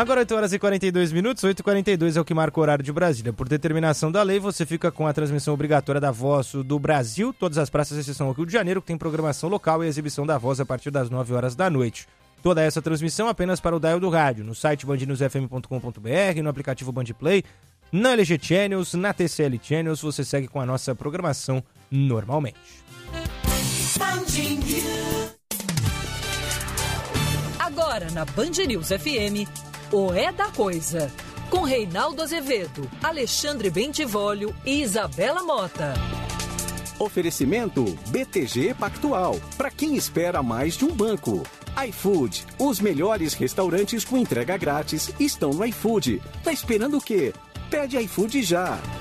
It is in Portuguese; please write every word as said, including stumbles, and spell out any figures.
Agora oito horas e quarenta e dois minutos, oito e quarenta e dois é o que marca o horário de Brasília. Por determinação da lei, você fica com a transmissão obrigatória da Voz do Brasil, todas as praças, exceção ao Rio de Janeiro, que tem programação local e exibição da Voz a partir das nove horas da noite. Toda essa transmissão apenas para o dial do rádio, no site band news f m ponto com ponto b r, no aplicativo Bandplay, na L G Channels, na T C L Channels, você segue com a nossa programação normalmente. Agora na Band News F M, o É da Coisa, com Reinaldo Azevedo, Alexandre Bentivolio e Isabela Mota. Oferecimento B T G Pactual, para quem espera mais de um banco. iFood, os melhores restaurantes com entrega grátis estão no iFood. Tá esperando o quê? Pede iFood já.